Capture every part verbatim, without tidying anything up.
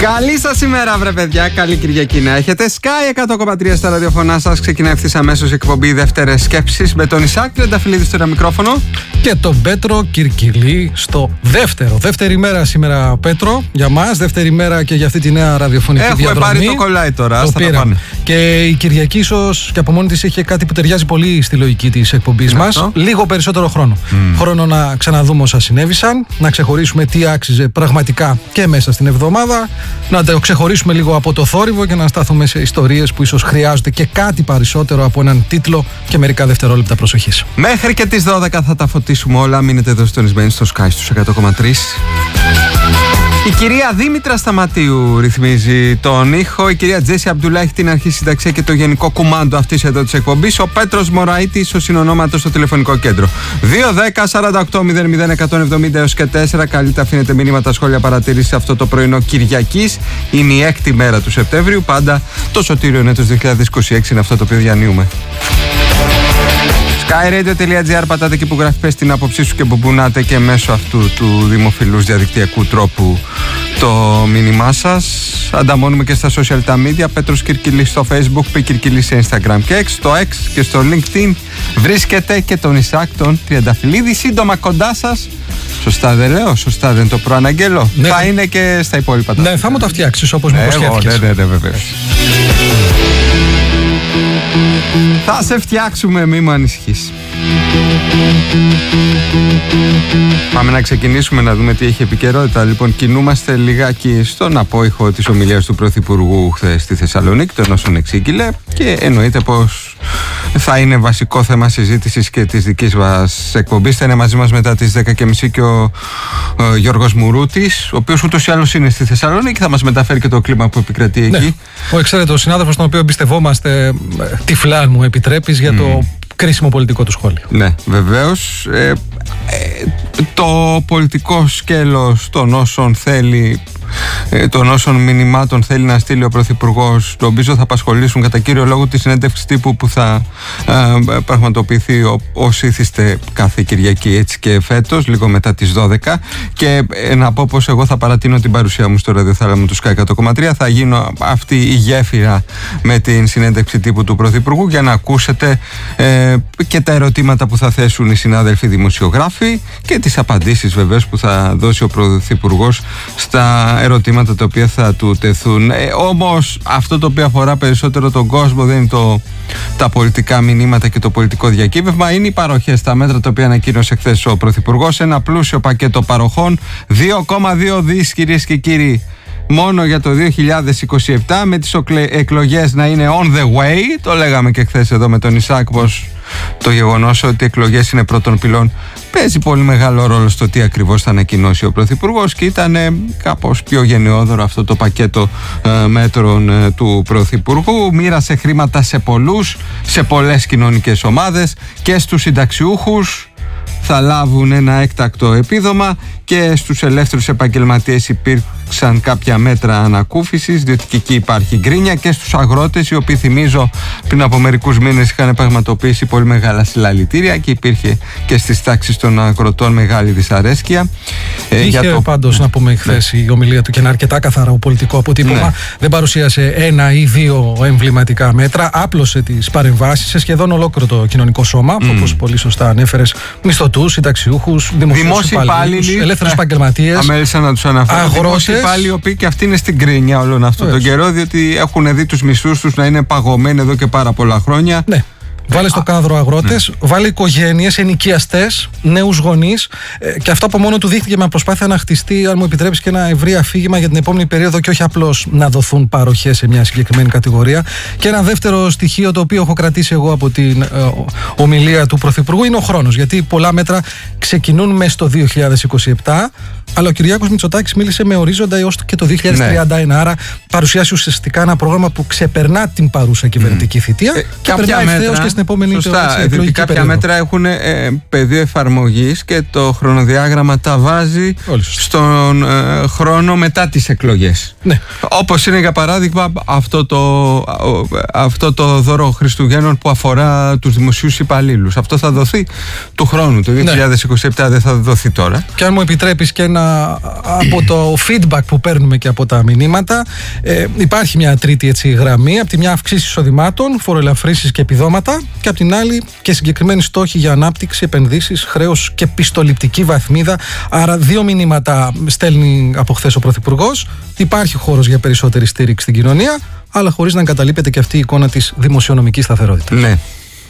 Καλή σας ημέρα, βρε παιδιά. Καλή Κυριακή να έχετε. Sky εκατό κόμμα τρία στα ραδιοφωνά σας. Ξεκινάει ευθύς αμέσως η εκπομπή Δεύτερες Σκέψεις με τον Ισάκ Τρενταφυλλίδη στο ένα μικρόφωνο. Και τον Πέτρο Κυρκυλή στο δεύτερο. Δεύτερη μέρα σήμερα, Πέτρο, για μας. Δεύτερη μέρα και για αυτή τη νέα ραδιοφωνική Έχουμε διαδρομή. Έχουμε πάρει το κολλάι τώρα. Το πήραμε. Και η Κυριακή, ίσως και από μόνη της, είχε κάτι που ταιριάζει πολύ στη λογική της εκπομπής μας. Αυτό. Λίγο περισσότερο χρόνο. Mm. Χρόνο να ξαναδούμε όσα συνέβησαν, να ξεχωρίσουμε τι άξιζε πραγματικά και μέσα στην εβδομάδα, να το ξεχωρίσουμε λίγο από το θόρυβο και να σταθούμε σε ιστορίες που ίσως χρειάζονται και κάτι περισσότερο από έναν τίτλο και μερικά δευτερόλεπτα προσοχής. Μέχρι και τις δώδεκα θα τα φωτίσουμε όλα. Μείνετε εδώ συντονισμένοι στο Sky στους εκατό κόμμα τρία. Η κυρία Δήμητρα Σταματίου ρυθμίζει τον ήχο. Η κυρία Τζέσι Αμπτουλά έχει την αρχή συνταξία και το γενικό κουμάντο αυτής εδώ της εκπομπής. Ο Πέτρος Μωραΐτης, ο συνονόματος στο τηλεφωνικό κέντρο. δύο δέκα σαράντα οκτώ μηδέν μηδέν εκατόν εβδομήντα έως και τέσσερα. Καλείτε, αφήνετε μηνύματα, σχόλια, παρατηρήσεις αυτό το πρωινό Κυριακής. Είναι η έκτη μέρα του Σεπτέμβριου. Πάντα το σωτήριο έτος δύο χιλιάδες είκοσι έξι είναι αυτό το οποίο διανύουμε. skyradio.gr, πατάτε εκεί που γράφει, πες την άποψή σου και μπουμπουνάτε και μέσω αυτού του δημοφιλούς διαδικτυακού τρόπου το μήνυμά σας. Ανταμώνουμε και στα social τα media. Πέτρος Κυρκυλής στο Facebook, Π. Κυρκυλής σε Instagram και X, στο X και στο LinkedIn βρίσκεται και τον Ισάκ τον Τριανταφυλλίδη. Σύντομα κοντά σας. Σωστά δεν λέω, σωστά δεν το προαναγγέλω. Ναι, θα είναι και στα υπόλοιπα. Ναι, θα μου το φτιάξεις όπως μου υποσχέθηκες. Ναι, ναι, ναι, βεβαίως. Θα σε φτιάξουμε, μη μου ανησυχείς. Πάμε να ξεκινήσουμε να δούμε τι έχει επικαιρότητα. Λοιπόν, κινούμαστε λιγάκι στον απόϊχο της ομιλίας του Πρωθυπουργού χθες στη Θεσσαλονίκη, των όσων εξήγηλε, και εννοείται πως θα είναι βασικό θέμα συζήτησης και της δικής μας εκπομπής. Θα είναι μαζί μας μετά τις δέκα και μισή και ο, ο Γιώργος Μουρούτης, ο οποίος ούτως ή άλλως είναι στη Θεσσαλονίκη, θα μας μεταφέρει και το κλίμα που επικρατεί εκεί. Ναι. Ο εξαίρετο συνάδελφος, τον οποίο εμπιστευόμαστε τυφλά, μου επιτρέπεις, για το mm. κρίσιμο πολιτικό του σχόλιο. Ναι, βεβαίως. Ε, ε, το πολιτικό σκέλος των όσων θέλει, ε, των όσων μηνυμάτων θέλει να στείλει ο Πρωθυπουργός, νομίζω θα απασχολήσουν κατά κύριο λόγο τη συνέντευξη τύπου που θα ε, πραγματοποιηθεί ως ήθιστε κάθε Κυριακή, έτσι και φέτος, λίγο μετά τις δώδεκα. Και ε, να πω πως εγώ θα παρατείνω την παρουσία μου στο ραδιοθάλαμο του Sky εκατό κόμμα τρία. Θα γίνω αυτή η γέφυρα με την συνέντευξη τύπου του Πρωθυπουργού για να ακούσετε ε, και τα ερωτήματα που θα θέσουν οι συνάδελφοι δημοσιογράφοι και τις απαντήσεις βεβαίως που θα δώσει ο Πρωθυπουργός στα ερωτήματα τα οποία θα του τεθούν. Ε, όμως αυτό το οποίο αφορά περισσότερο τον κόσμο δεν είναι το, τα πολιτικά μηνύματα και το πολιτικό διακύβευμα, είναι οι παροχές, τα μέτρα τα οποία ανακοίνωσε χθες ο Πρωθυπουργός. Ένα πλούσιο πακέτο παροχών, δύο κόμμα δύο δις, κυρίες και κύριοι, μόνο για το δύο χιλιάδες είκοσι επτά, με τις εκλογές να είναι on the way. Το λέγαμε και χθες εδώ με τον Ισάκ πως το γεγονός ότι οι εκλογές είναι πρώτων πυλών παίζει πολύ μεγάλο ρόλο στο τι ακριβώς θα ανακοινώσει ο Πρωθυπουργός, και ήταν ε, κάπως πιο γενναιόδωρο αυτό το πακέτο ε, μέτρων ε, του Πρωθυπουργού. Μοίρασε χρήματα σε πολλούς, σε πολλές κοινωνικές ομάδες, και στους συνταξιούχους θα λάβουν ένα έκτακτο επίδομα, και στους ελεύθερους επαγγελματίες υπήρξαν κάποια μέτρα ανακούφισης, διότι και εκεί υπάρχει γκρίνια, και στους αγρότες, οι οποίοι, θυμίζω, πριν από μερικούς μήνες είχαν πραγματοποιήσει πολύ μεγάλα συλλαλητήρια και υπήρχε και στις τάξεις των αγροτών μεγάλη δυσαρέσκεια. Είχε για το... πάντως να πούμε χθες ναι. η ομιλία του, και ένα αρκετά καθαρό πολιτικό αποτύπωμα. Ναι. Δεν παρουσίασε ένα ή δύο εμβληματικά μέτρα, άπλωσε τις παρεμβάσεις σε σχεδόν ολόκληρο το κοινωνικό σώμα, mm. όπως πολύ σωστά ανέφερες, μισθωτούς, συνταξιούχους, δημοσίους υπαλλήλους, ελεύθερους επαγγελματίες, αμέλησα να τους αναφέρω, δημόσιοι υπάλληλοι, οι οποίοι και αυτοί είναι στην κρίνια όλον αυτόν τον καιρό, διότι έχουν δει τους μισθούς τους να είναι παγωμένοι εδώ και πάρα πολλά χρόνια. Ναι. Βάλε στο κάδρο αγρότες, ναι. βάλε οικογένειες, ενοικιαστές, νέους γονείς, ε, και αυτό από μόνο του δείχνει με προσπάθεια να χτιστεί, αν μου επιτρέπεις, και ένα ευρύ αφήγημα για την επόμενη περίοδο, και όχι απλώς να δοθούν παροχές σε μια συγκεκριμένη κατηγορία. Και ένα δεύτερο στοιχείο, το οποίο έχω κρατήσει εγώ από την ε, ομιλία του Πρωθυπουργού, είναι ο χρόνος. Γιατί πολλά μέτρα ξεκινούν μέσα στο δύο χιλιάδες είκοσι επτά, αλλά ο Κυριάκος Μητσοτάκης μίλησε με ορίζοντα έως και το δύο χιλιάδες τριάντα ένα. Ναι. Άρα παρουσιάσει ουσιαστικά ένα πρόγραμμα που ξεπερνά την παρούσα κυβερνητική θητεία ε, και περνάει ευθέως και στην στην επόμενη Σωστά, διότι κάποια περίοδο. μέτρα έχουν ε, πεδίο εφαρμογής και το χρονοδιάγραμμα τα βάζει στον ε, χρόνο μετά τις εκλογές. Ναι. Όπως είναι για παράδειγμα αυτό το, αυτό το δώρο Χριστουγέννων που αφορά τους δημοσίους υπαλλήλους. Αυτό θα δοθεί του χρόνου, το δύο χιλιάδες είκοσι επτά, ναι. Δεν θα δοθεί τώρα. Και αν μου επιτρέπεις και ένα από το feedback που παίρνουμε και από τα μηνύματα, ε, υπάρχει μια τρίτη έτσι, γραμμή. Από τη μια αυξήσεις εισοδημάτων, φοροελαφρύσεις και επιδόματα, και από την άλλη και συγκεκριμένοι στόχοι για ανάπτυξη, επενδύσεις, χρέος και πιστοληπτική βαθμίδα. Άρα, δύο μηνύματα στέλνει από χθες ο Πρωθυπουργός. Υπάρχει χώρος για περισσότερη στήριξη στην κοινωνία, αλλά χωρίς να εγκαταλείπεται και αυτή η εικόνα της δημοσιονομικής σταθερότητας. Ναι.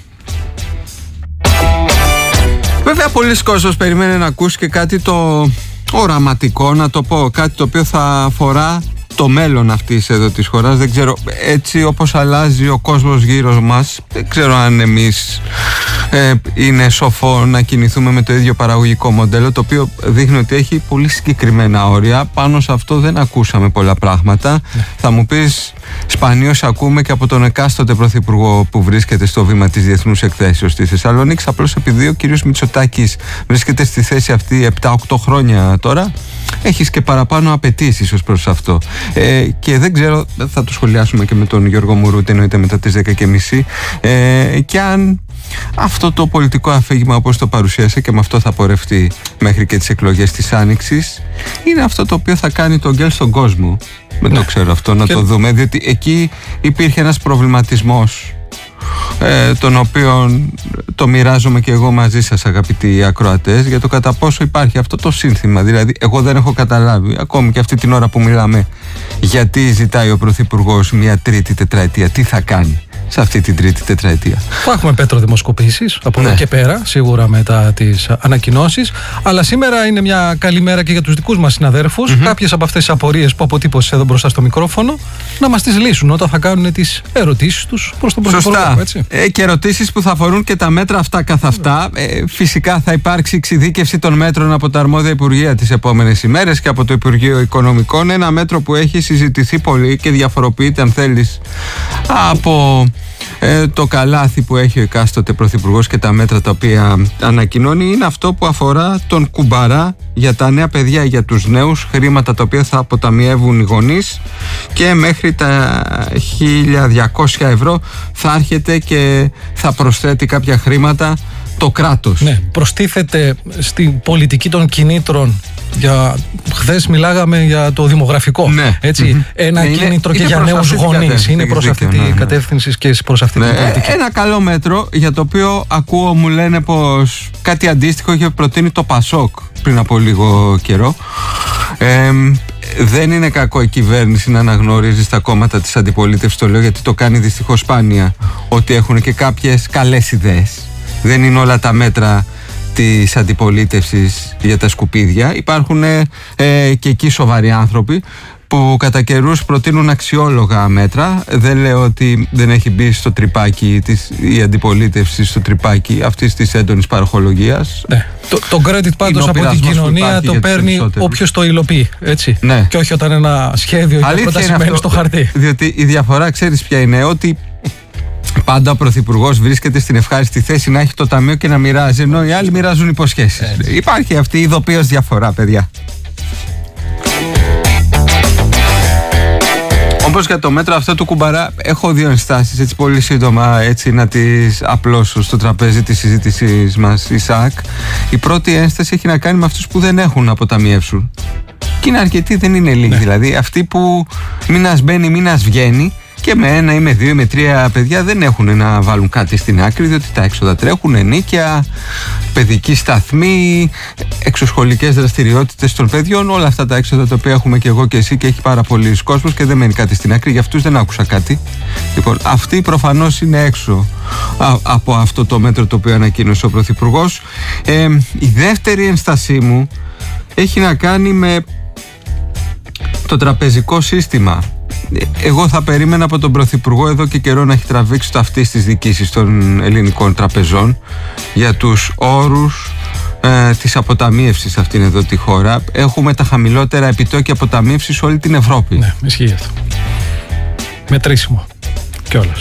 Βέβαια, πολλοί κόσμος περιμένει να ακούσει και κάτι το οραματικό, να το πω, κάτι το οποίο θα αφορά το μέλλον αυτής εδώ της χώρας. Δεν ξέρω, έτσι όπως αλλάζει ο κόσμος γύρω μας, δεν ξέρω αν εμείς ε, είναι σοφό να κινηθούμε με το ίδιο παραγωγικό μοντέλο, το οποίο δείχνει ότι έχει πολύ συγκεκριμένα όρια. Πάνω σε αυτό δεν ακούσαμε πολλά πράγματα. Yeah. Θα μου πεις, σπανίως ακούμε και από τον εκάστοτε πρωθυπουργό που βρίσκεται στο βήμα της Διεθνούς Εκθέσεως στη Θεσσαλονίκη, απλώς επειδή ο κύριος Μητσοτάκης βρίσκεται στη θέση αυτή επτά οκτώ χρόνια τώρα, έχεις και παραπάνω απαιτήσεις ως προς αυτό. Ε, και δεν ξέρω, θα το σχολιάσουμε και με τον Γιώργο Μουρούτη, εννοείται μετά τις δέκα και μισή, ε, και αν αυτό το πολιτικό αφήγημα όπως το παρουσίασε, και με αυτό θα πορευτεί μέχρι και τις εκλογές της Άνοιξης, είναι αυτό το οποίο θα κάνει τον γκέλ στον κόσμο. Δεν το ξέρω αυτό, να και... το δούμε, διότι εκεί υπήρχε ένας προβληματισμός, ε, τον οποίο το μοιράζομαι και εγώ μαζί σας, αγαπητοί ακροατές, για το κατά πόσο υπάρχει αυτό το σύνθημα. Δηλαδή, εγώ δεν έχω καταλάβει, ακόμη και αυτή την ώρα που μιλάμε, γιατί ζητάει ο Πρωθυπουργός μια τρίτη τετραετία, τι θα κάνει σε αυτή την τρίτη τετραετία. Θα έχουμε Πέτρο δημοσκοπήσεις από εδώ ναι. και πέρα, σίγουρα μετά τις ανακοινώσεις. Αλλά σήμερα είναι μια καλή μέρα και για τους δικούς μας συναδέρφους. Mm-hmm. Κάποιες από αυτές τις απορίες που αποτύπωσες εδώ μπροστά στο μικρόφωνο, να μας τις λύσουν όταν θα κάνουν τις ερωτήσεις τους προς τον Πρωθυπουργό. Σωστά. Ε, και ερωτήσεις που θα αφορούν και τα μέτρα αυτά καθ' αυτά. Ε, φυσικά θα υπάρξει εξειδίκευση των μέτρων από τα αρμόδια υπουργεία τις επόμενες ημέρες και από το Υπουργείο Οικονομικών. Ένα μέτρο που έχει συζητηθεί πολύ και διαφοροποιείται, αν θέλεις, από Ε, το καλάθι που έχει ο εκάστοτε πρωθυπουργός και τα μέτρα τα οποία ανακοινώνει, είναι αυτό που αφορά τον κουμπαρά για τα νέα παιδιά, για τους νέους, χρήματα τα οποία θα αποταμιεύουν οι γονείς, και μέχρι τα χίλια διακόσια ευρώ θα έρχεται και θα προσθέτει κάποια χρήματα το κράτος. Ναι, προστίθεται στην πολιτική των κινήτρων. Για... Χθες μιλάγαμε για το δημογραφικό. Ναι. Έτσι, mm-hmm. Ένα είναι, κίνητρο είναι και για νέους γονείς. Είναι προς αυτή την ναι, κατεύθυνση και προς αυτή ναι, την πολιτική. Ένα καλό μέτρο, για το οποίο ακούω, μου λένε πως κάτι αντίστοιχο είχε προτείνει το Πασόκ πριν από λίγο καιρό. Ε, δεν είναι κακό η κυβέρνηση να αναγνωρίζει στα κόμματα της αντιπολίτευσης, το λέω γιατί το κάνει δυστυχώς σπάνια, ότι έχουν και κάποιες καλές ιδέες. Δεν είναι όλα τα μέτρα της αντιπολίτευσης για τα σκουπίδια. Υπάρχουν ε, και εκεί σοβαροί άνθρωποι που κατά καιρούς προτείνουν αξιόλογα μέτρα. Δεν λέω ότι δεν έχει μπει στο τρυπάκι της, η αντιπολίτευση στο τρυπάκι αυτής της έντονης παροχολογίας. Ναι. Το, το credit πάντως από την κοινωνία το παίρνει όποιος το υλοποιεί, έτσι. Ναι. Και όχι όταν ένα σχέδιο είναι προτασμένο στο χαρτί. Διότι η διαφορά, ξέρεις ποια είναι, ότι πάντα ο Πρωθυπουργός βρίσκεται στην ευχάριστη θέση να έχει το ταμείο και να μοιράζει, ενώ οι άλλοι μοιράζουν υποσχέσεις. Έτσι. Υπάρχει αυτή η ειδοποιώς διαφορά, παιδιά. Όπως για το μέτρο αυτό του κουμπαρά, έχω δύο ενστάσεις, έτσι πολύ σύντομα, έτσι να τις απλώσω στο τραπέζι της συζήτησης μας, Ισαάκ. Η πρώτη ένσταση έχει να κάνει με αυτούς που δεν έχουν να αποταμιεύσουν. Και είναι αρκετοί, δεν είναι λίγοι. Ναι. Δηλαδή, αυτοί που μήνας μπαίνει, μήνας βγαίνει, και με ένα ή με δύο ή με τρία παιδιά δεν έχουν να βάλουν κάτι στην άκρη, διότι τα έξοδα τρέχουν, ενίκια, παιδική σταθμή, εξωσχολικές δραστηριότητες των παιδιών, όλα αυτά τα έξοδα τα οποία έχουμε και εγώ και εσύ και έχει πάρα πολλοί κόσμος και δεν μένει κάτι στην άκρη. Για αυτούς δεν άκουσα κάτι. Λοιπόν, αυτοί προφανώς είναι έξω α, από αυτό το μέτρο το οποίο ανακοίνωσε ο Πρωθυπουργός. Ε, η δεύτερη ένστασή μου έχει να κάνει με το τραπεζικό σύστημα. Εγώ θα περίμενα από τον Πρωθυπουργό εδώ και καιρό να έχει τραβήξει το αυτί στις διοικήσεις των ελληνικών τραπεζών για τους όρους ε, της αποταμίευσης σε αυτήν εδώ τη χώρα. Έχουμε τα χαμηλότερα επιτόκια αποταμίευσης σε όλη την Ευρώπη. Ναι, ισχύει αυτό. Μετρήσιμο κιόλας.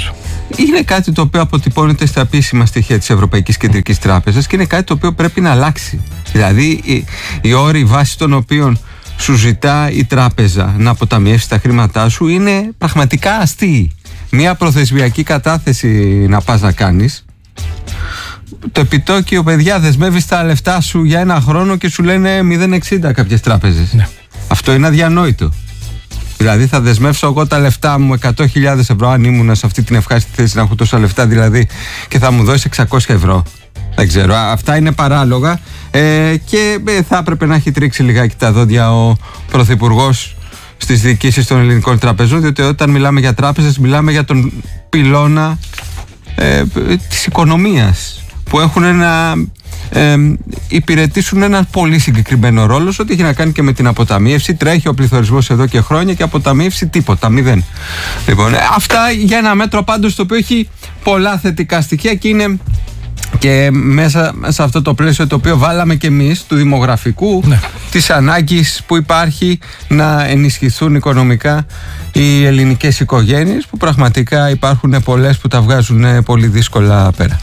είναι κάτι το οποίο αποτυπώνεται στα επίσημα στοιχεία της Ευρωπαϊκής Κεντρικής Τράπεζας και είναι κάτι το οποίο πρέπει να αλλάξει. Δηλαδή οι, οι όροι βάσει των οποίων σου ζητά η τράπεζα να αποταμιεύσει τα χρήματά σου είναι πραγματικά αστείοι. Μια προθεσμιακή κατάθεση να πας να κάνεις, το επιτόκιο, παιδιά, δεσμεύεις τα λεφτά σου για ένα χρόνο και σου λένε μηδέν κόμμα εξήντα κάποιες τράπεζες. Ναι. Αυτό είναι αδιανόητο. Δηλαδή θα δεσμεύσω εγώ τα λεφτά μου εκατό χιλιάδες ευρώ, αν ήμουν σε αυτή την ευχάριστη θέση να έχω τόσα λεφτά δηλαδή, και θα μου δώσει εξακόσια ευρώ. Δεν ξέρω, αυτά είναι παράλογα ε, και ε, θα έπρεπε να έχει τρίξει λιγάκι τα δόντια ο Πρωθυπουργός στις διοικήσεις των ελληνικών τραπεζών, διότι όταν μιλάμε για τράπεζες μιλάμε για τον πυλώνα ε, της οικονομίας, που έχουν να ε, υπηρετήσουν έναν πολύ συγκεκριμένο ρόλο, ό,τι έχει να κάνει και με την αποταμίευση. Τρέχει ο πληθωρισμός εδώ και χρόνια και αποταμίευση τίποτα, μηδέν. Λοιπόν, αυτά για ένα μέτρο πάντως το οποίο έχει πολλά θετικά στοιχεία και είναι και μέσα σε αυτό το πλαίσιο το οποίο βάλαμε και εμείς του δημογραφικού, ναι, της ανάγκης που υπάρχει να ενισχυθούν οικονομικά οι ελληνικές οικογένειες, που πραγματικά υπάρχουν πολλές που τα βγάζουν πολύ δύσκολα πέρα.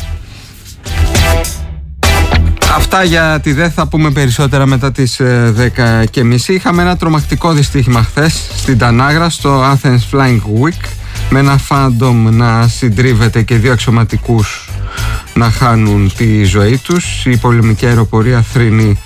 Αυτά για τη ΔΕΘ, θα πούμε περισσότερα μετά τις δέκα και μισή. Είχαμε ένα τρομακτικό δυστύχημα χθες στην Τανάγρα, στο Athens Flying Week, με ένα Phantom να συντρίβεται και δύο αξιωματικούς να χάνουν τη ζωή τους. Η πολεμική αεροπορία θρηνεί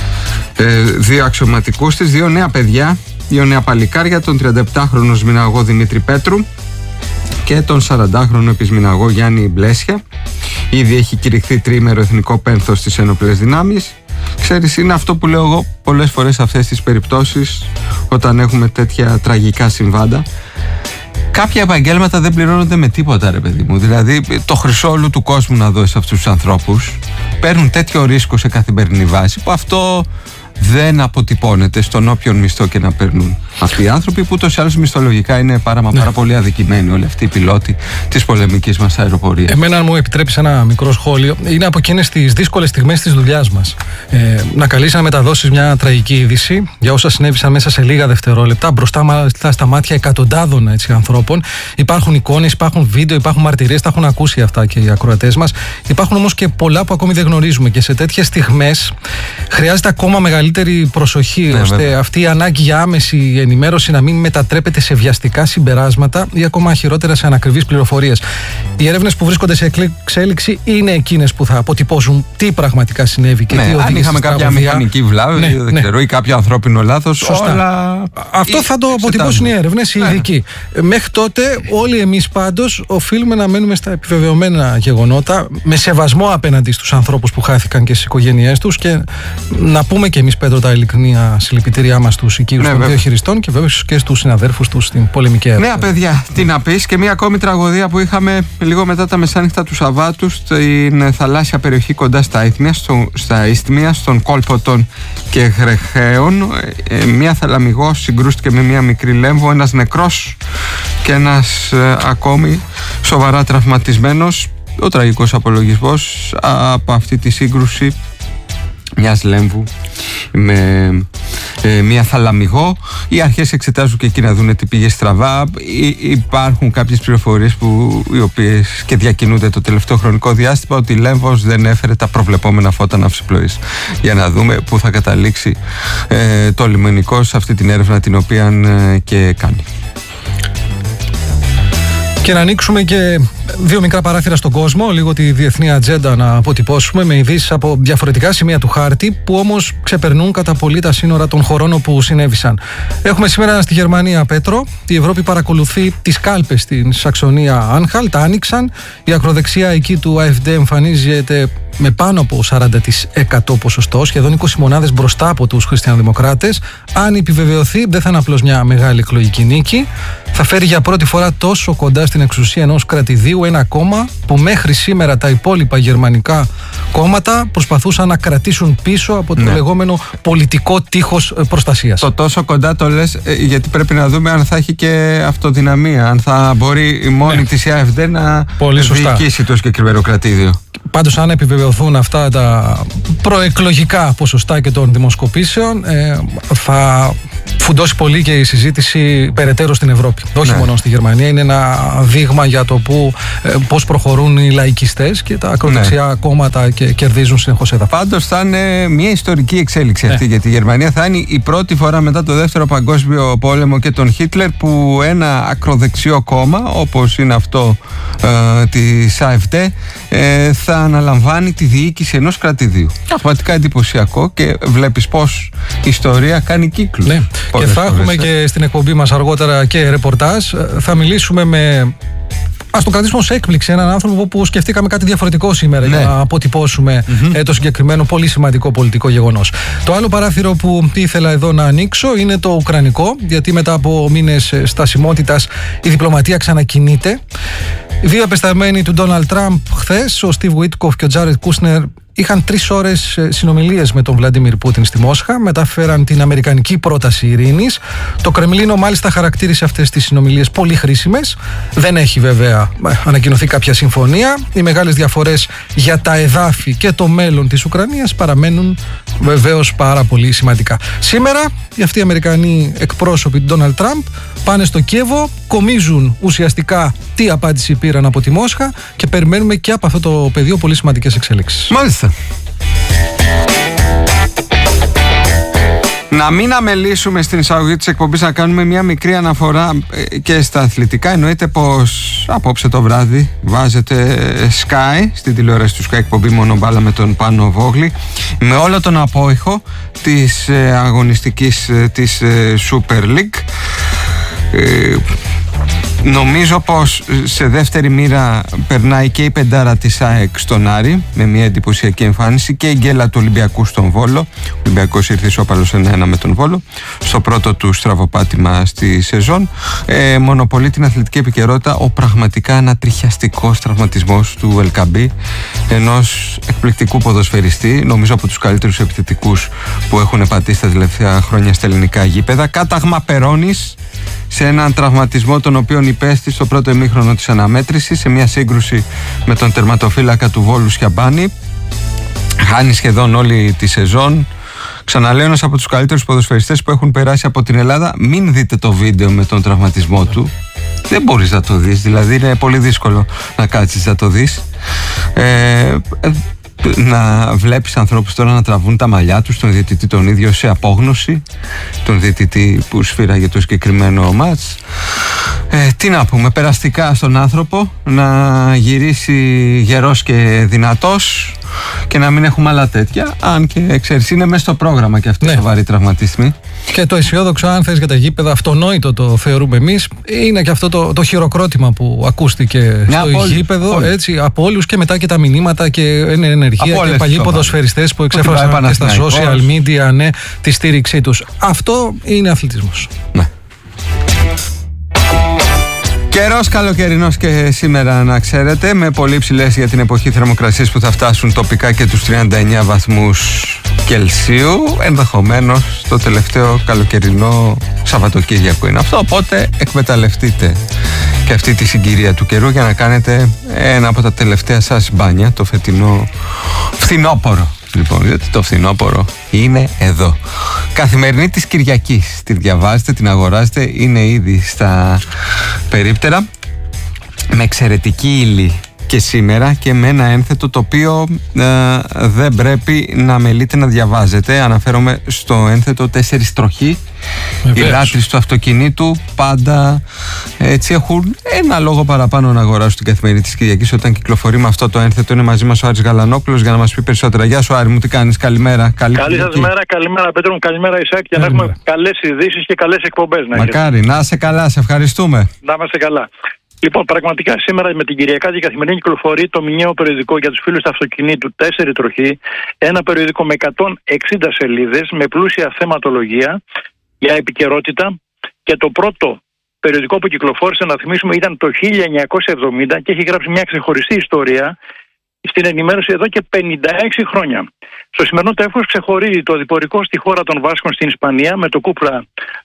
ε, δύο αξιωματικούς της, δύο νέα παιδιά, δύο νέα παλικάρια, τον τριανταεπτάχρονο σμηναγό Δημήτρη Πέτρου και τον σαραντάχρονο επισμηναγό Γιάννη Μπλέσια. Ήδη έχει κηρυχθεί τριήμερο εθνικό πένθος στις ενόπλες δυνάμεις. Ξέρεις, είναι αυτό που λέω εγώ πολλές φορές σε αυτές τις περιπτώσεις, όταν έχουμε τέτοια τραγικά συμβάντα. Κάποια επαγγέλματα δεν πληρώνονται με τίποτα, ρε παιδί μου. Δηλαδή, το χρυσόλου του κόσμου να δώσει σε αυτούς τους ανθρώπους. Παίρνουν τέτοιο ρίσκο σε καθημερινή βάση, που αυτό δεν αποτυπώνεται στον όποιον μισθό και να παίρνουν αυτοί οι άνθρωποι, που ούτως ή άλλως μισθολογικά είναι πάρα, μα, πάρα πολύ αδικημένοι όλοι αυτοί οι πιλότοι της πολεμικής μας αεροπορίας. Εμένα, αν μου επιτρέπεις ένα μικρό σχόλιο, είναι από εκείνες τις δύσκολες στιγμές της δουλειάς μας. Ε, να καλείς να μεταδώσεις μια τραγική είδηση για όσα συνέβησαν μέσα σε λίγα δευτερόλεπτα, μπροστά μάλιστα στα μάτια εκατοντάδων έτσι, ανθρώπων. Υπάρχουν εικόνες, υπάρχουν βίντεο, υπάρχουν μαρτυρίες, τα έχουν ακούσει αυτά και οι ακροατές μας. Υπάρχουν όμως και πολλά που ακόμη δεν γνωρίζουμε, και σε τέτοιες στιγμές χρειάζεται ακόμα μεγαλύτερη προσοχή, ναι, ώστε βέβαια. αυτή η ανάγκη για άμεση ενημέρωση να μην μετατρέπεται σε βιαστικά συμπεράσματα ή ακόμα χειρότερα σε ανακριβείς πληροφορίες. Οι έρευνες που βρίσκονται σε εξέλιξη είναι εκείνες που θα αποτυπώσουν τι πραγματικά συνέβη και ναι, τι οδήγησε. Αν είχαμε κάποια μηχανική βλάβη, ναι, δεν ναι. ξέρω, ή κάποιο ανθρώπινο λάθος. Σωστά. Όλα... Αυτό θα το αποτυπώσουν οι έρευνες, οι ειδικοί. Ναι. Μέχρι τότε, όλοι εμείς πάντως οφείλουμε να μένουμε στα επιβεβαιωμένα γεγονότα, με σεβασμό απέναντι στους ανθρώπους που χάθηκαν και στις οικογένειές τους, και να πούμε και εμείς, Πέτρο, τα ειλικρινή συλληπιτήριά μας στους οικείους ναι, των δύο χειριστών και βέβαια και στους συναδέρφους τους στην πολεμική έρευνα. Ναι, παιδιά, τι να πεις. Και μια ακόμη τραγωδία που είχαμε λίγο μετά τα μεσάνυχτα του Σαββάτου στην θαλάσσια περιοχή κοντά στα Ίσθμια, στο, στα Ίσθμια στον κόλπο των Κεγρεχαίων. Ε, μια θαλαμιγός συγκρούστηκε με μια μικρή λέμβο, ένας νεκρός και ένας ε, ακόμη σοβαρά τραυματισμένος. Ο τραγικός απολογισμός από αυτή τη σύγκρουση μιας λέμβου με ε, μια θαλαμιγό. Οι αρχές εξετάζουν και εκεί να δουν τι πήγε στραβά. Υ, υπάρχουν κάποιες πληροφορίες που, οι οποίες και διακινούνται το τελευταίο χρονικό διάστημα, ότι η λέμβος δεν έφερε τα προβλεπόμενα φώτα ναυσιπλοής. Για να δούμε πού θα καταλήξει ε, το λιμενικό σε αυτή την έρευνα την οποία ε, και κάνει. Και να ανοίξουμε και δύο μικρά παράθυρα στον κόσμο, λίγο τη διεθνή ατζέντα να αποτυπώσουμε, με ειδήσεις από διαφορετικά σημεία του χάρτη, που όμως ξεπερνούν κατά πολύ τα σύνορα των χωρών όπου συνέβησαν. Έχουμε σήμερα στη Γερμανία, Πέτρο. Η Ευρώπη παρακολουθεί τις κάλπες στην Σαξονία Άνχαλτ. Άνοιξαν. Η ακροδεξιά εκεί του AfD εμφανίζεται με πάνω από σαράντα τοις εκατό ποσοστό, σχεδόν είκοσι μονάδες μπροστά από τους χριστιανοδημοκράτες. Αν επιβεβαιωθεί, δεν θα είναι απλώς μια μεγάλη εκλογική νίκη. Θα φέρει για πρώτη φορά τόσο κοντά στην εξουσία ενός κρατηδίου ένα κόμμα που μέχρι σήμερα τα υπόλοιπα γερμανικά κόμματα προσπαθούσαν να κρατήσουν πίσω από το ναι. λεγόμενο πολιτικό τείχος προστασίας. Το τόσο κοντά το λες γιατί πρέπει να δούμε αν θα έχει και αυτοδυναμία, αν θα μπορεί η μόνη ναι. της AfD να διοικήσει το συγκεκριμένο κρατήδιο. Πάντως, αν επιβεβαιωθούν αυτά τα προεκλογικά ποσοστά και των δημοσκοπήσεων, ε, θα φουντώσει πολύ και η συζήτηση περαιτέρω στην Ευρώπη. Όχι ναι. μόνο στη Γερμανία. Είναι ένα δείγμα για το που, πώς προχωρούν οι λαϊκιστές και τα ακροδεξιά ναι. κόμματα και κερδίζουν συνεχώς έδαφος. Πάντως θα είναι μια ιστορική εξέλιξη αυτή ναι. για τη Γερμανία. Θα είναι η πρώτη φορά μετά το Δεύτερο Παγκόσμιο Πόλεμο και τον Χίτλερ που ένα ακροδεξιό κόμμα, όπως είναι αυτό ε, της AfD, ε, θα αναλαμβάνει τη διοίκηση ενός κρατηδίου. Πραγματικά εντυπωσιακό και βλέπεις πως η ιστορία κάνει κύκλους. Ναι. Και θα έχουμε και στην εκπομπή μας αργότερα και ρεπορτάζ. Θα μιλήσουμε με... Ας το κρατήσουμε ως έκπληξη έναν άνθρωπο που σκεφτήκαμε κάτι διαφορετικό σήμερα ναι. για να αποτυπώσουμε mm-hmm. το συγκεκριμένο πολύ σημαντικό πολιτικό γεγονός. Το άλλο παράθυρο που ήθελα εδώ να ανοίξω είναι το ουκρανικό, γιατί μετά από μήνες στασιμότητας η διπλωματία ξανακινείται. Οι δύο απεσταλμένοι του Ντόναλντ Τραμπ χθες, ο Στίβ Γουίτκοφ και ο Τζάρετ Κούσνερ, είχαν τρεις ώρες συνομιλίες με τον Βλαντίμιρ Πούτιν στη Μόσχα, μεταφέραν την αμερικανική πρόταση ειρήνης. Το Κρεμλίνο μάλιστα χαρακτήρισε αυτές τις συνομιλίες πολύ χρήσιμες. Δεν έχει βέβαια ανακοινωθεί κάποια συμφωνία. Οι μεγάλες διαφορές για τα εδάφη και το μέλλον της Ουκρανίας παραμένουν βεβαίως πάρα πολύ σημαντικά. Σήμερα οι αυτοί οι Αμερικανοί εκπρόσωποι του Ντόναλντ Τραμπ πάνε στο Κίεβο, κομίζουν ουσιαστικά τι απάντηση πήραν από τη Μόσχα και περιμένουμε και από αυτό το πεδίο πολύ σημαντικές εξέλιξεις. Μάλιστα. Να μην αμελήσουμε στην εισαγωγή της εκπομπής να κάνουμε μια μικρή αναφορά και στα αθλητικά. Εννοείται πως απόψε το βράδυ βάζετε Sky στην τηλεόραση του Sky, εκπομπή Μονομπάλα με τον Πάνο Βόγλη, με όλο τον απόϊχο της αγωνιστικής της Super League. Ε, νομίζω πως σε δεύτερη μοίρα περνάει και η πεντάρα της ΑΕΚ στον Άρη με μια εντυπωσιακή εμφάνιση και η γκέλα του Ολυμπιακού στον Βόλο. Ο Ολυμπιακός ήρθε ισόπαλος ένα ένα με τον Βόλο στο πρώτο του στραβοπάτημα στη σεζόν. Ε, μονοπολεί την αθλητική επικαιρότητα ο πραγματικά ανατριχιαστικός τραυματισμός του Ελκαμπή, ενός εκπληκτικού ποδοσφαιριστή, νομίζω από τους καλύτερους επιθετικούς που έχουν πατήσει τα τελευταία χρόνια στα ελληνικά γήπεδα. Κάταγμα Περώνης σε έναν τραυματισμό τον οποίον υπέστη στο πρώτο ημίχρονο της αναμέτρησης σε μια σύγκρουση με τον τερματοφύλακα του Βόλου Σιαμπάνη. Χάνει σχεδόν όλη τη σεζόν. Ξαναλέω, ένας από τους καλύτερους ποδοσφαιριστές που έχουν περάσει από την Ελλάδα. Μην δείτε το βίντεο με τον τραυματισμό του. Δεν μπορείς να το δεις, δηλαδή είναι πολύ δύσκολο να κάτσεις να το δεις. Ε, να βλέπεις ανθρώπους τώρα να τραβούν τα μαλλιά τους, τον διαιτητή τον ίδιο σε απόγνωση, τον διαιτητή που σφύραγε το συγκεκριμένο μάτς. Ε, τι να πούμε, περαστικά στον άνθρωπο, να γυρίσει γερός και δυνατός και να μην έχουμε άλλα τέτοια. Αν και ξέρεις, είναι μέσα στο πρόγραμμα και αυτή η ναι. σοβαρή τραυματισμή. Και το αισιόδοξο, αν θες, για τα γήπεδα, αυτονόητο το θεωρούμε εμείς, είναι και αυτό το, το χειροκρότημα που ακούστηκε μια στο πόλη, γήπεδο πόλη. Έτσι, από όλους, και μετά και τα μηνύματα και είναι ενεργεία και παλιοί ποδοσφαιριστές που εξέφρασαν στα social media ναι, τη στήριξή τους. Αυτό είναι αθλητισμός. Ναι. Καιρός καλοκαιρινός και σήμερα, να ξέρετε, με πολύ ψηλές για την εποχή θερμοκρασίες που θα φτάσουν τοπικά και τους τριάντα εννέα βαθμούς Κελσίου. Ενδεχομένως το τελευταίο καλοκαιρινό Σαββατοκύριακο είναι αυτό, οπότε εκμεταλλευτείτε και αυτή τη συγκυρία του καιρού για να κάνετε ένα από τα τελευταία σας μπάνια, το φετινό φθινόπορο. Λοιπόν, διότι το φθινόπορο είναι εδώ. Καθημερινή της Κυριακής. Την διαβάζετε, την αγοράζετε, είναι ήδη στα περίπτερα. Με εξαιρετική ύλη και σήμερα και με ένα ένθετο το οποίο ε, δεν πρέπει να μελείτε να διαβάζετε. Αναφέρομαι στο ένθετο τέσσερις τροχή. Οι λάτρεις του αυτοκινήτου πάντα έτσι έχουν ένα λόγο παραπάνω να αγοράσουν την Καθημερινή της Κυριακής όταν κυκλοφορεί με αυτό το ένθετο. Είναι μαζί μας ο Άρης Γαλανόπουλος για να μας πει περισσότερα. Γεια σου Άρη μου, τι κάνεις, καλημέρα. Καλή, καλή σας μέρα, καλημέρα Πέτρο μου, καλημέρα Ισάκ, για να έχουμε καλές ειδήσεις και καλές εκπομπές. Να Μακάρι, να είσαι καλά, σε ευχαριστούμε. Να είμαστε καλά. Λοιπόν, πραγματικά σήμερα με την Κυριακάτη Καθημερινή κυκλοφορεί το μηνιαίο περιοδικό για τους φίλους του αυτοκινήτου τέσσερι τροχή. Ένα περιοδικό με εκατόν εξήντα σελίδες, με πλούσια θεματολογία για επικαιρότητα. Και το πρώτο περιοδικό που κυκλοφόρησε, να θυμίσουμε, ήταν το χίλια εννιακόσια εβδομήντα και έχει γράψει μια ξεχωριστή ιστορία στην ενημέρωση εδώ και πενήντα έξι χρόνια. Στο σημερινό τεύχος ξεχωρίζει το διπορικό στη χώρα των Βάσκων στην Ισπανία με το Κούπρα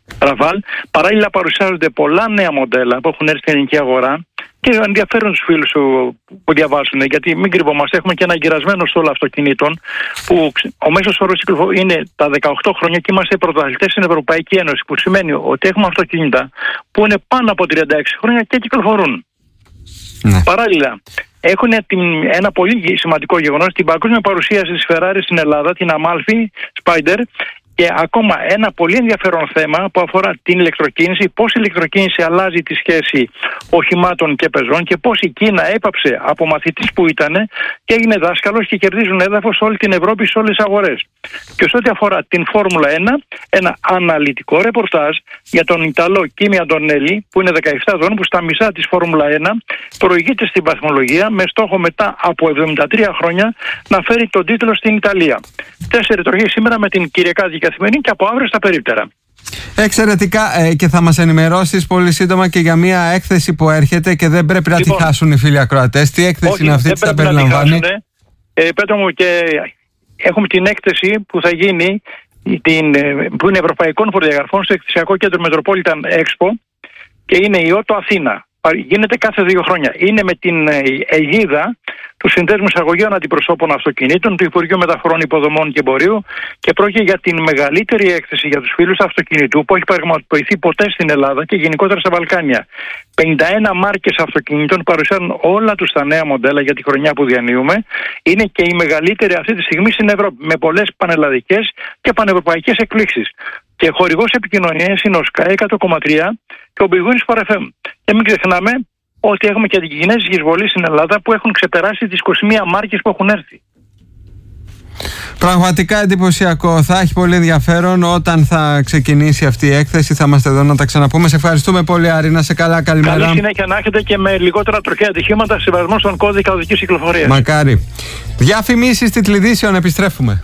Ραφάλ. Παράλληλα παρουσιάζονται πολλά νέα μοντέλα που έχουν έρθει στην ελληνική αγορά και ενδιαφέρουν τους φίλους σου που διαβάσουν, γιατί μην κρυβόμαστε, έχουμε και ένα γυρασμένο στόλο αυτοκινήτων που ο μέσος όρος είναι τα δεκαοκτώ χρόνια και είμαστε πρωταθλητές στην Ευρωπαϊκή Ένωση, που σημαίνει ότι έχουμε αυτοκίνητα που είναι πάνω από τριάντα έξι χρόνια και κυκλοφορούν. Ναι. Παράλληλα, έχουν την, ένα πολύ σημαντικό γεγονός, την παγκόσμια παρουσίαση της Ferrari στην Ελλάδα, την Amalfi Spider, και ακόμα ένα πολύ ενδιαφέρον θέμα που αφορά την ηλεκτροκίνηση, πώς η ηλεκτροκίνηση αλλάζει τη σχέση οχημάτων και πεζών και πώς η Κίνα έπαψε από μαθητής που ήταν και έγινε δάσκαλος και κερδίζουν έδαφος σε όλη την Ευρώπη, σε όλες τις αγορές. Και σε ό,τι αφορά την Φόρμουλα ένα, ένα αναλυτικό ρεπορτάζ για τον Ιταλό Κίμι Αντωνέλη, που είναι δεκαεπτά ετών, που στα μισά της Φόρμουλα ένα προηγείται στην βαθμολογία με στόχο μετά από εβδομήντα τρία χρόνια να φέρει τον τίτλο στην Ιταλία. Τέσσερι τροχή σήμερα με την Κυριακάτικη Καθημερινή και από αύριο στα περίπτερα. Εξαιρετικά, ε, και θα μας ενημερώσεις πολύ σύντομα και για μια έκθεση που έρχεται και δεν πρέπει να λοιπόν, τη χάσουν οι φίλοι ακροατές. Τι έκθεση όχι, είναι αυτή, τι θα περιλαμβάνει? Ε, Πέτρο μου, και έχουμε την έκθεση που θα γίνει, την, που είναι Ευρωπαϊκών Προδιαγραφών στο Εκθεσιακό Κέντρο Metropolitan Expo και είναι η Ότο Αθήνα. Γίνεται κάθε δύο χρόνια. Είναι με την αιγίδα του Συνδέσμου Εισαγωγείων Αντιπροσώπων Αυτοκινήτων, του Υπουργείου Μεταφορών, Υποδομών και Εμπορίου, και πρόκειται για την μεγαλύτερη έκθεση για τους φίλους αυτοκινητού που έχει πραγματοποιηθεί ποτέ στην Ελλάδα και γενικότερα στα Βαλκάνια. πενήντα ένα μάρκες αυτοκινήτων παρουσιάζουν όλα τους τα νέα μοντέλα για τη χρονιά που διανύουμε. Είναι και η μεγαλύτερη αυτή τη στιγμή στην Ευρώπη, με πολλές πανελλαδικές και πανευρωπαϊκές εκπλήξεις. Και χορηγός επικοινωνίας είναι ο Sky εκατό κόμμα τρία και ο Big Wins Sport εφ εμ. Και μην ξεχνάμε ότι έχουμε και την κινέζικη εισβολή στην Ελλάδα που έχουν ξεπεράσει τις είκοσι μία μάρκες που έχουν έρθει. Πραγματικά εντυπωσιακό. Θα έχει πολύ ενδιαφέρον όταν θα ξεκινήσει αυτή η έκθεση. Θα είμαστε εδώ να τα ξαναπούμε. Σε ευχαριστούμε πολύ, Άρη. Να σε καλά, καλημέρα. Καλή συνέχεια να έχετε και με λιγότερα τροχαία ατυχήματα, σεβασμό στον κώδικα οδικής κυκλοφορίας. Μακάρι. Διαφημίσεις τιτλιδίσεων, επιστρέφουμε.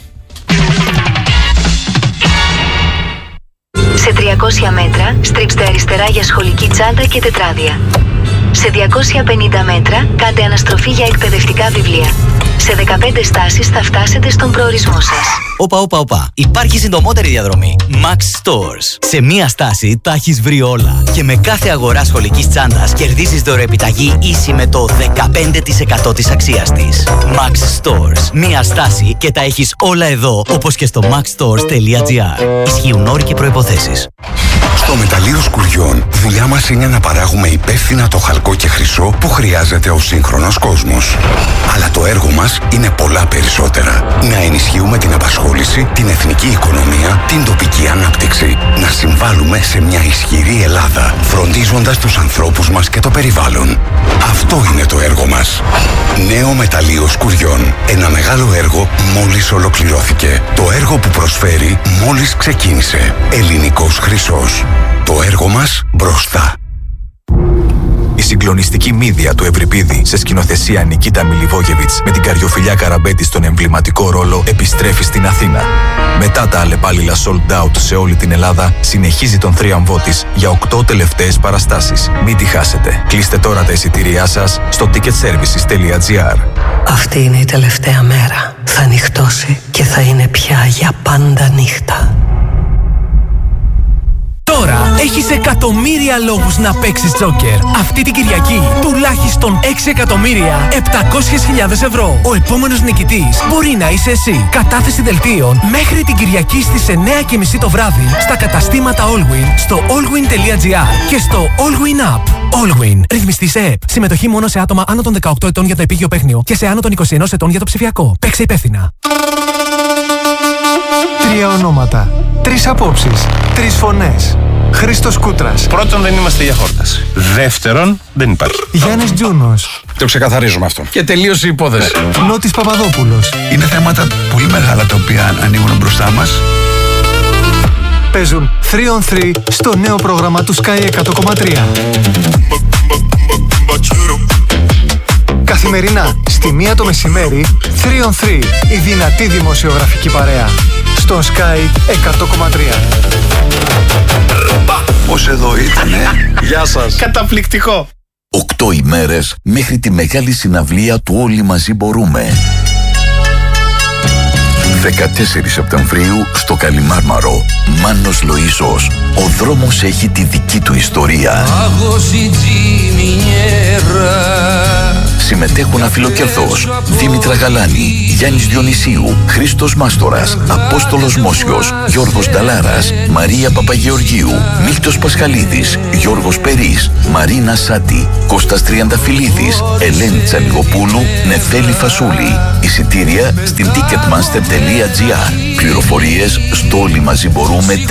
Σε τριακόσια μέτρα στρίψτε αριστερά για σχολική τσάντα και τετράδια. Σε διακόσια πενήντα μέτρα κάντε αναστροφή για εκπαιδευτικά βιβλία. Σε δεκαπέντε στάσεις θα φτάσετε στον προορισμό σας. Όπα, όπα, όπα. Υπάρχει συντομότερη διαδρομή. Max Stores. Σε μία στάση τα έχεις βρει όλα. Και με κάθε αγορά σχολικής τσάντας κερδίζεις δωρεοεπιταγή ίση με το δεκαπέντε τοις εκατό της αξίας της. Max Stores. Μία στάση και τα έχεις όλα εδώ, όπως και στο maxstores τελεία gr. Ισχύουν όροι και προϋποθέσεις. Στο Μεταλλείο Σκουριών, δουλειά μας είναι να παράγουμε υπεύθυνα το χαλκό και χρυσό που χρειάζεται ο σύγχρονος κόσμος. Αλλά το έργο μας είναι πολλά περισσότερα. Να ενισχύουμε την απασχόληση, την εθνική οικονομία, την τοπική ανάπτυξη. Να συμβάλλουμε σε μια ισχυρή Ελλάδα, φροντίζοντας τους ανθρώπους μας και το περιβάλλον. Αυτό είναι το έργο μας. Νέο Μεταλλείο Σκουριών. Ένα μεγάλο έργο μόλις ολοκληρώθηκε. Το έργο που προσφέρει μόλις ξεκίνησε. Ελληνικός χρυσός. Το έργο μας μπροστά. Η συγκλονιστική μύδια του Ευρυπίδη σε σκηνοθεσία Νικίτα Μιλιβόγεβιτς με την Καριοφιλιά Καραμπέτη στον εμβληματικό ρόλο επιστρέφει στην Αθήνα. Μετά τα αλλεπάλληλα sold out σε όλη την Ελλάδα, συνεχίζει τον θρίαμβό της για οκτώ τελευταίες παραστάσεις. Μην τη χάσετε. Κλείστε τώρα τα εισιτήριά σας στο ticket services τελεία gr. Αυτή είναι η τελευταία μέρα. Θα νυχτώσει και θα είναι πια για πάντα νύχτα. Τώρα έχεις εκατομμύρια λόγους να παίξεις τζόκερ. Αυτή την Κυριακή τουλάχιστον έξι εκατομμύρια επτακόσιες χιλιάδες ευρώ. Ο επόμενος νικητής μπορεί να είσαι εσύ. Κατάθεση δελτίων μέχρι την Κυριακή στις εννιά και μισή το βράδυ στα καταστήματα Allwin, στο allwin τελεία gr και στο Allwin App. Allwin. Ρυθμιστή σε ΕΠ. Συμμετοχή μόνο σε άτομα άνω των δεκαοκτώ ετών για το επίγειο παίχνιο και σε άνω των είκοσι ένα ετών για το ψηφιακό. Παίξε υπεύθυνα. Τρία ονόματα, τρεις απόψεις, τρεις φωνές. Χρήστος Κούτρας. Πρώτον, δεν είμαστε για χόρταση. Δεύτερον, δεν υπάρχει. Γιάννης Τζούνος. Το ξεκαθαρίζουμε αυτό. Και τελείωσε η υπόθεση. Νότης Παπαδόπουλος. Είναι θέματα πολύ μεγάλα τα οποία ανοίγουν μπροστά μας. Παίζουν τρία on τρία στο νέο πρόγραμμα του Sky εκατό κόμμα τρία. Καθημερινά, στη μία το μεσημέρι, τρία on τρία, η δυνατή δημοσιογραφική παρέα. Στο Sky εκατό κόμμα τρία. Πώς εδώ ήτανε. Γεια σας. Καταπληκτικό. Οκτώ ημέρες μέχρι τη μεγάλη συναυλία του Όλοι Μαζί Μπορούμε. δεκατέσσερις Σεπτεμβρίου στο Καλιμάρμαρο. Μάνος Λοΐζος. Ο δρόμος έχει τη δική του ιστορία. Συμμετέχουν Αφιλοκερδός, Δήμητρα Γαλάνη, Γιάννης Διονυσίου, Χρήστος Μάστορας, Απόστολος Μόσιος, Γιώργος Νταλάρας, Μαρία Παπαγεωργίου, Μίλτος Πασχαλίδης, Γιώργος Περής, Μαρίνα Σάτι, Κώστας Τριανταφυλλίδης, Ελένη Τσαλιγοπούλου, Νεφέλη Φασούλη. Εισιτήρια στην ticketmaster τελεία gr. Πληροφορίες στο όλοι μαζί μπορούμε.